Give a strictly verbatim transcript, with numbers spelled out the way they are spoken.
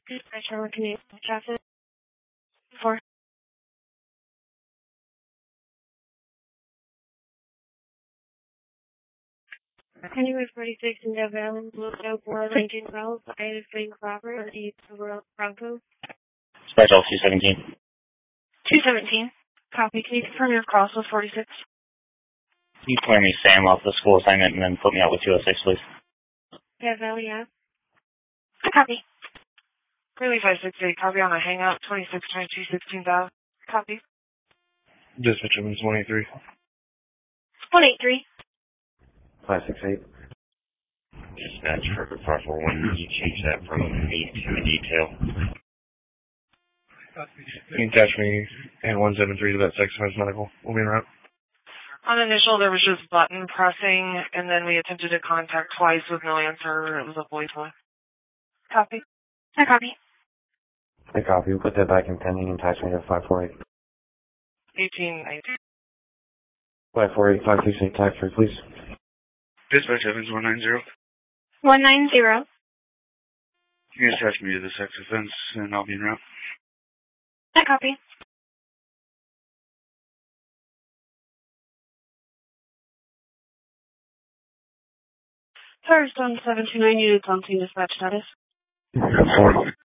Dispatcher, what can you traffic for? Anyway, forty-six in Devon, Blue Oak, World, nineteen Wells, I Frank Robert, and eight World Bronco. Special two seventeen. two seventeen. Copy. Can you confirm your cross with forty-six? Can you clear me Sam off the school assignment and then put me out with two oh six, please? Yeah, Valley, yeah. Copy. Clearly five six eight, copy on a hangout, twenty-six twenty-two sixteen thousand. Copy. Dispatch events one eight three. one eight three. five six eight. Dispatch for the parcel one, you change that from me to a detail. You can catch me at one seven three to that sex offense medical. We'll be in route. On initial, there was just button pressing, and then we attempted to contact twice with no answer. It was a voicemail. Copy. I copy. I copy. We'll put that back in pending and attach me to five four eight. eighteen ninety. five four eight, five six eight, type three, please. Dispatch Evans one nine zero. one nine zero. You can attach me to the sex offense and I'll be in route. I copy. First on seven two nine units on team dispatch status.